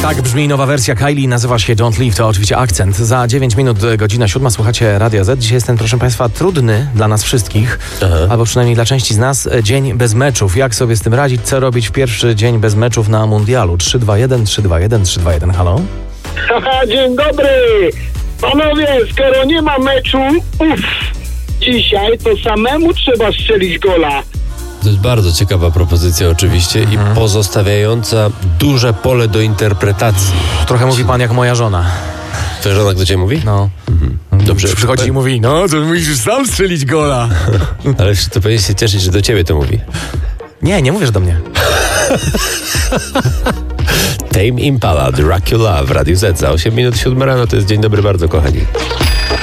Tak brzmi nowa wersja Kylie, nazywa się Don't Leave, to oczywiście akcent. Za 9 minut, godzina 7, słuchacie Radia Z. Dzisiaj jest ten, proszę Państwa, trudny dla nas wszystkich, albo przynajmniej dla części z nas, dzień bez meczów. Jak sobie z tym radzić, co robić w pierwszy dzień bez meczów na mundialu? 321, 321, 321, halo? Haha, dzień dobry! Panowie, skoro nie ma meczu, dzisiaj to samemu trzeba strzelić gola. To jest bardzo ciekawa propozycja oczywiście i pozostawiająca duże pole do interpretacji. Trochę mówi pan jak moja żona. Twoja żona do ciebie mówi? No. Dobrze. Przychodzi i mówi, no to musisz sam strzelić gola. Ale to powinien się cieszyć, że do ciebie to mówi. Nie mówisz do mnie. Tame Impala, Dracula w Radiu Z. Za 8 minut 7 rano to jest dzień dobry bardzo, kochani.